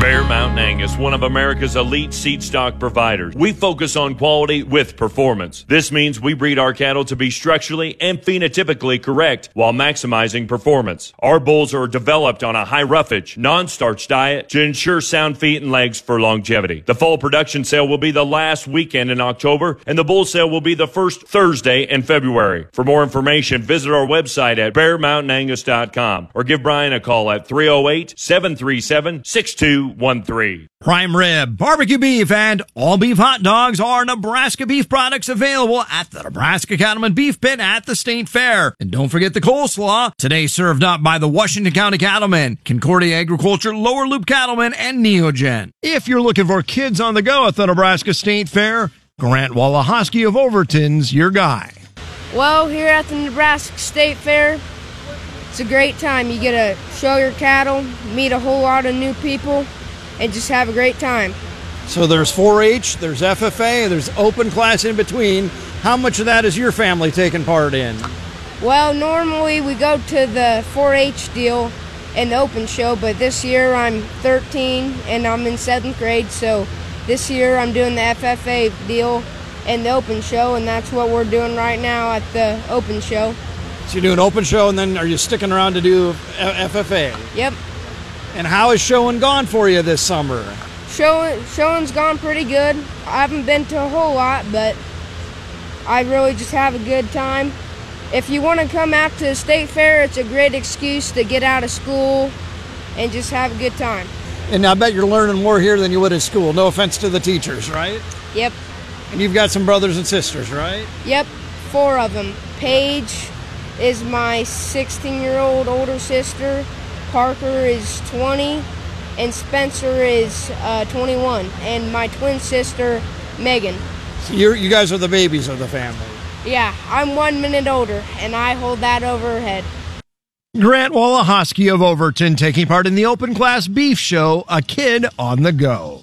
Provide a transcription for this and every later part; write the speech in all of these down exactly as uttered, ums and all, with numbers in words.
Bear Mountain Angus, one of America's elite seed stock providers. We focus on quality with performance. This means we breed our cattle to be structurally and phenotypically correct while maximizing performance. Our bulls are developed on a high roughage, non-starch diet to ensure sound feet and legs for longevity. The fall production sale will be the last weekend in October, and the bull sale will be the first Thursday in February. For more information, visit our website at bear mountain angus dot com or give Brian a call at three oh eight, seven three seven, six two one three. Prime rib, barbecue beef, and all beef hot dogs are Nebraska beef products available at the Nebraska Cattleman Beef Pit at the State Fair. And don't forget the coleslaw, today served up by the Washington County Cattlemen, Concordia Agriculture, Lower Loop Cattlemen, and Neogen. If you're looking for kids on the go at the Nebraska State Fair, Grant Walahoski of Overton's your guy. Well, here at the Nebraska State Fair, it's a great time. You get to show your cattle, meet a whole lot of new people, and just have a great time. So there's four H, there's F F A, there's open class in between. How much of that is your family taking part in? Well, normally we go to the four H deal and the open show, but this year I'm thirteen and I'm in seventh grade, so this year I'm doing the F F A deal and the open show, and that's what we're doing right now at the open show. So you're doing open show, and then are you sticking around to do F F A? Yep. And how is showing gone for you this summer? Show, showing's gone pretty good. I haven't been to a whole lot, but I really just have a good time. If you want to come out to the State Fair, it's a great excuse to get out of school and just have a good time. And I bet you're learning more here than you would at school. No offense to the teachers, right? Yep. And you've got some brothers and sisters, right? Yep, four of them. Paige is my sixteen-year-old older sister, Parker is twenty, and Spencer is uh, twenty-one, and my twin sister, Megan. So you're, you guys are the babies of the family. Yeah, I'm one minute older, and I hold that over her head. Grant Walahoski of Overton taking part in the Open Class Beef Show, A Kid on the Go.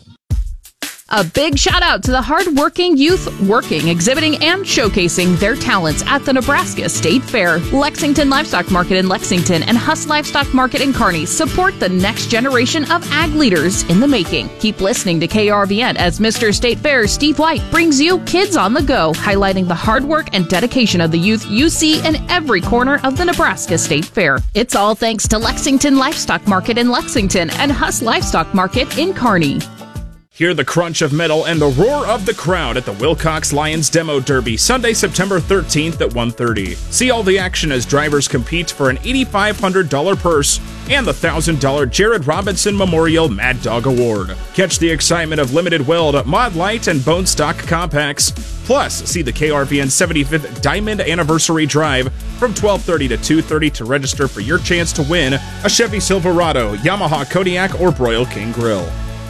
A big shout out to the hardworking youth working, exhibiting, and showcasing their talents at the Nebraska State Fair. Lexington Livestock Market in Lexington and Huss Livestock Market in Kearney support the next generation of ag leaders in the making. Keep listening to K R V N as Mister State Fair's Steve White brings you Kids on the Go, highlighting the hard work and dedication of the youth you see in every corner of the Nebraska State Fair. It's all thanks to Lexington Livestock Market in Lexington and Huss Livestock Market in Kearney. Hear the crunch of metal and the roar of the crowd at the Wilcox Lions Demo Derby, Sunday, September thirteenth at one thirty. See all the action as drivers compete for an eight thousand five hundred dollars purse and the one thousand dollars Jared Robinson Memorial Mad Dog Award. Catch the excitement of Limited Weld, Mod Light, and Bone Stock Compacts. Plus, see the K R V N seventy-fifth Diamond Anniversary Drive from twelve thirty to two thirty to register for your chance to win a Chevy Silverado, Yamaha Kodiak, or Broil King Grill.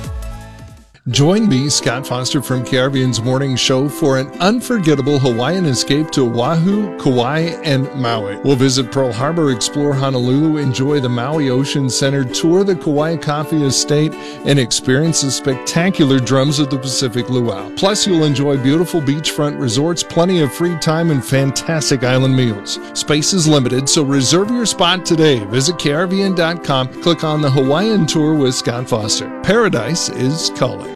Join me, Scott Foster from K R V N's Morning Show, for an unforgettable Hawaiian escape to Oahu, Kauai, and Maui. We'll visit Pearl Harbor, explore Honolulu, enjoy the Maui Ocean Center, tour the Kauai Coffee Estate, and experience the spectacular drums of the Pacific Luau. Plus, you'll enjoy beautiful beachfront resorts, plenty of free time, and fantastic island meals. Space is limited, so reserve your spot today. Visit K R V N dot com, click on the Hawaiian Tour with Scott Foster. Paradise is calling.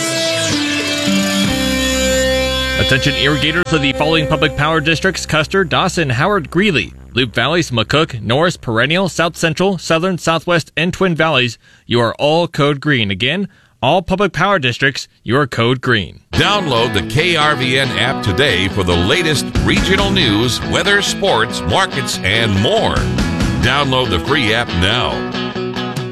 Attention irrigators of the following public power districts: Custer, Dawson, Howard, Greeley, Loop Valleys, McCook, Norris, Perennial, South Central, Southern, Southwest, and Twin Valleys. You are all code green. Again, all public power districts, you are code green. Download the K R V N app today for the latest regional news, weather, sports, markets, and more. Download the free app now.